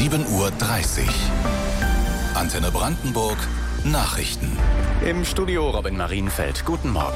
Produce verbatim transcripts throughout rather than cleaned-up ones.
sieben Uhr dreißig. Antenne Brandenburg Nachrichten. Im Studio Robin Marienfeld. Guten Morgen.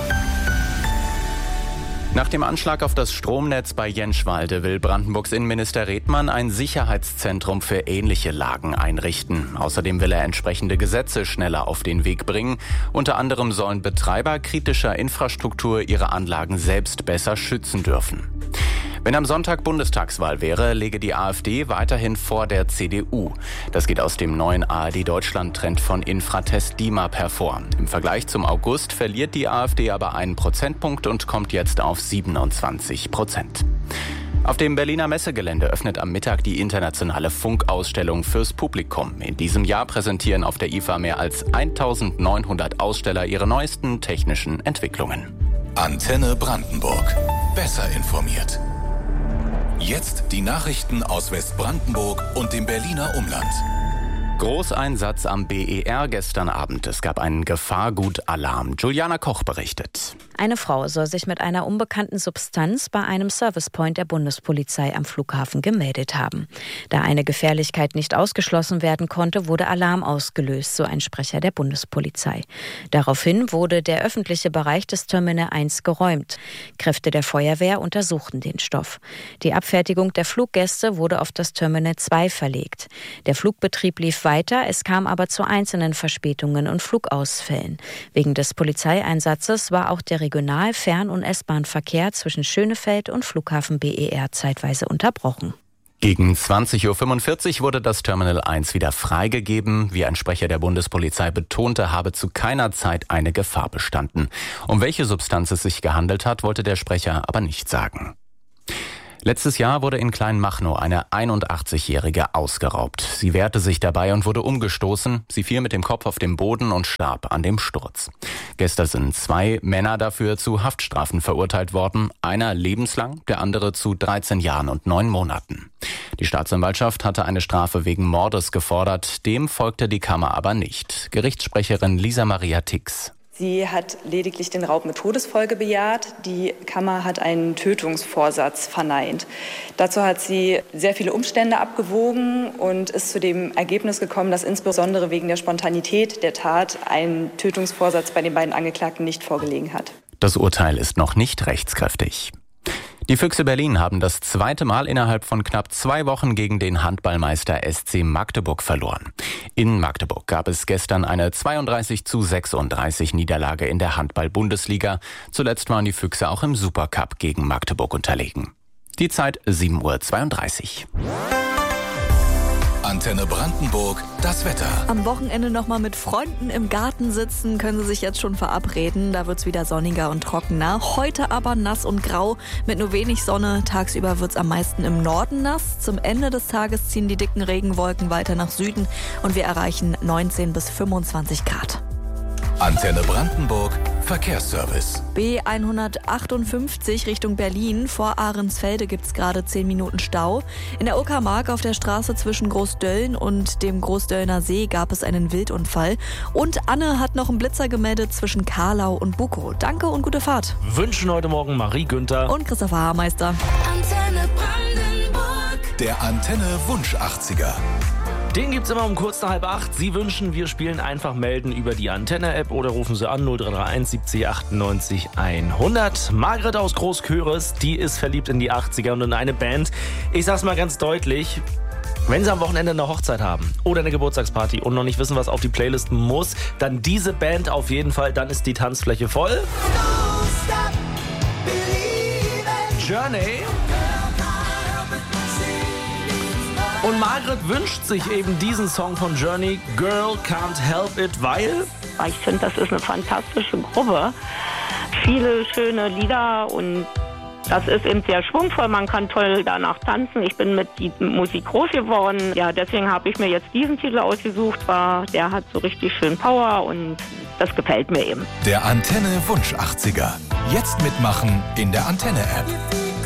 Nach dem Anschlag auf das Stromnetz bei Jenschwalde will Brandenburgs Innenminister Redmann ein Sicherheitszentrum für ähnliche Lagen einrichten. Außerdem will er entsprechende Gesetze schneller auf den Weg bringen. Unter anderem sollen Betreiber kritischer Infrastruktur ihre Anlagen selbst besser schützen dürfen. Wenn am Sonntag Bundestagswahl wäre, läge die AfD weiterhin vor der C D U. Das geht aus dem neuen A R D-Deutschland-Trend von Infratest D I M A P hervor. Im Vergleich zum August verliert die AfD aber einen Prozentpunkt und kommt jetzt auf siebenundzwanzig Prozent. Auf dem Berliner Messegelände öffnet am Mittag die internationale Funkausstellung fürs Publikum. In diesem Jahr präsentieren auf der I F A mehr als eintausendneunhundert Aussteller ihre neuesten technischen Entwicklungen. Antenne Brandenburg. Besser informiert. Jetzt die Nachrichten aus Westbrandenburg und dem Berliner Umland. Großeinsatz am B E R gestern Abend. Es gab einen Gefahrgutalarm. Juliana Koch berichtet. Eine Frau soll sich mit einer unbekannten Substanz bei einem Servicepoint der Bundespolizei am Flughafen gemeldet haben. Da eine Gefährlichkeit nicht ausgeschlossen werden konnte, wurde Alarm ausgelöst, so ein Sprecher der Bundespolizei. Daraufhin wurde der öffentliche Bereich des Terminal eins geräumt. Kräfte der Feuerwehr untersuchten den Stoff. Die Abfertigung der Fluggäste wurde auf das Terminal zwei verlegt. Der Flugbetrieb lief weiter, es kam aber zu einzelnen Verspätungen und Flugausfällen. Wegen des Polizeieinsatzes war auch der Regional-, Fern- und S-Bahn-Verkehr zwischen Schönefeld und Flughafen B E R zeitweise unterbrochen. Gegen zwanzig Uhr fünfundvierzig wurde das Terminal eins wieder freigegeben. Wie ein Sprecher der Bundespolizei betonte, habe zu keiner Zeit eine Gefahr bestanden. Um welche Substanz es sich gehandelt hat, wollte der Sprecher aber nicht sagen. Letztes Jahr wurde in Kleinmachnow eine einundachtzigjährige ausgeraubt. Sie wehrte sich dabei und wurde umgestoßen. Sie fiel mit dem Kopf auf den Boden und starb an dem Sturz. Gestern sind zwei Männer dafür zu Haftstrafen verurteilt worden. Einer lebenslang, der andere zu dreizehn Jahren und neun Monaten. Die Staatsanwaltschaft hatte eine Strafe wegen Mordes gefordert. Dem folgte die Kammer aber nicht. Gerichtssprecherin Lisa Maria Tix. Sie hat lediglich den Raub mit Todesfolge bejaht. Die Kammer hat einen Tötungsvorsatz verneint. Dazu hat sie sehr viele Umstände abgewogen und ist zu dem Ergebnis gekommen, dass insbesondere wegen der Spontanität der Tat ein Tötungsvorsatz bei den beiden Angeklagten nicht vorgelegen hat. Das Urteil ist noch nicht rechtskräftig. Die Füchse Berlin haben das zweite Mal innerhalb von knapp zwei Wochen gegen den Handballmeister S C Magdeburg verloren. In Magdeburg gab es gestern eine zweiunddreißig zu sechsunddreißig Niederlage in der Handball-Bundesliga. Zuletzt waren die Füchse auch im Supercup gegen Magdeburg unterlegen. Die Zeit sieben Uhr zweiunddreißig. Antenne Brandenburg, das Wetter. Am Wochenende nochmal mit Freunden im Garten sitzen, können Sie sich jetzt schon verabreden. Da wird's wieder sonniger und trockener. Heute aber nass und grau mit nur wenig Sonne. Tagsüber wird's am meisten im Norden nass. Zum Ende des Tages ziehen die dicken Regenwolken weiter nach Süden und wir erreichen neunzehn bis fünfundzwanzig Grad. Antenne Brandenburg, Verkehrsservice. B hundertachtundfünfzig Richtung Berlin. Vor Ahrensfelde gibt's gerade zehn Minuten Stau. In der Uckermark auf der Straße zwischen Großdölln und dem Großdöllner See gab es einen Wildunfall. Und Anne hat noch einen Blitzer gemeldet zwischen Karlau und Bukow. Danke und gute Fahrt. Wünschen heute Morgen Marie Günther und Christopher Haarmeister. Antenne Brandenburg. Der Antenne Wunsch achtziger. Den gibt's immer um kurz nach halb acht. Sie wünschen, wir spielen einfach melden über die Antenne-App oder rufen Sie an null drei drei eins siebzig achtundneunzig hundert. Margret aus Großköres, die ist verliebt in die achtziger und in eine Band. Ich sag's mal ganz deutlich, wenn Sie am Wochenende eine Hochzeit haben oder eine Geburtstagsparty und noch nicht wissen, was auf die Playlist muss, dann diese Band auf jeden Fall, dann ist die Tanzfläche voll. Journey. Und Margret wünscht sich eben diesen Song von Journey, Girl Can't Help It, weil... Ich finde, das ist eine fantastische Gruppe. Viele schöne Lieder und das ist eben sehr schwungvoll. Man kann toll danach tanzen. Ich bin mit die Musik groß geworden. Ja, deswegen habe ich mir jetzt diesen Titel ausgesucht. Der hat so richtig schön Power und das gefällt mir eben. Der Antenne Wunsch achtziger. Jetzt mitmachen in der Antenne-App.